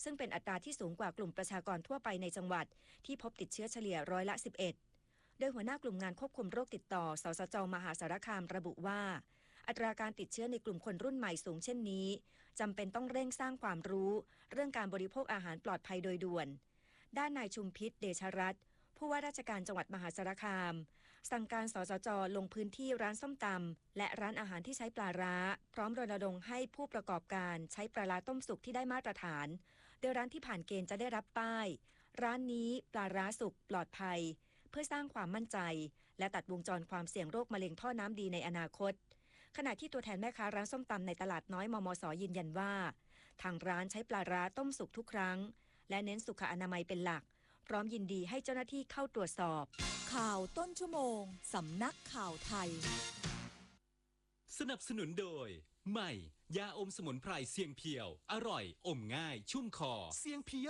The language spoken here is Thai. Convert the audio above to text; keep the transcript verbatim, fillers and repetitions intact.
ซึ่งเป็นอัตราที่สูงกว่ากลุ่มประชากรทั่วไปในจังหวัดที่พบติดเชื้อเฉลี่ยร้อยละสิบเอ็ดโดยหัวหน้ากลุ่มงานควบคุมโรคติดต่อสสจมหาสารคามระบุว่าอัตราการติดเชื้อในกลุ่มคนรุ่นใหม่สูงเช่นนี้จำเป็นต้องเร่งสร้างความรู้เรื่องการบริโภคอาหารปลอดภัยโดยด่วนด้านนายชุมพิษเดชรัตน์ผู้ว่าราชการจังหวัดมหาสารคามสั่งการสสจลงพื้นที่ร้านส้มตำและร้านอาหารที่ใช้ปลาร้าพร้อมรณรงค์ให้ผู้ประกอบการใช้ปลาร้าต้มสุกที่ได้มาตรฐานโดยร้านที่ผ่านเกณฑ์จะได้รับป้ายร้านนี้ปลาร้าสุกปลอดภัยเพื่อสร้างความมั่นใจและตัดวงจรความเสี่ยงโรคมะเร็งท่อน้ำดีในอนาคตขณะที่ตัวแทนแม่ค้าร้านส้มตำในตลาดน้อยมมสยืนยันว่าทางร้านใช้ปลาร้าต้มสุกทุกครั้งและเน้นสุขอนามัยเป็นหลักพร้อมยินดีให้เจ้าหน้าที่เข้าตรวจสอบข่าวต้นชั่วโมงสำนักข่าวไทยสนับสนุนโดยใหม่ยาอมสมุนไพรเสียงเพียวอร่อยอมง่ายชุ่มคอเสียงเพียว